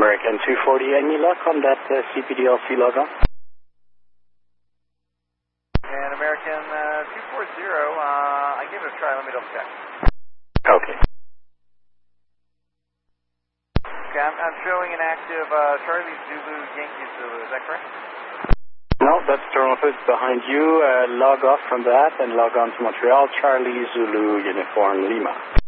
American 240, any luck on that CPDLC logon? And American 240, I gave it a try, let me double check. Okay. Okay, I'm showing an active Charlie Zulu, Yankee Zulu, is that correct? No, that's terminal office behind you. Log off from that and log on to Montreal, Charlie Zulu, Uniform Lima.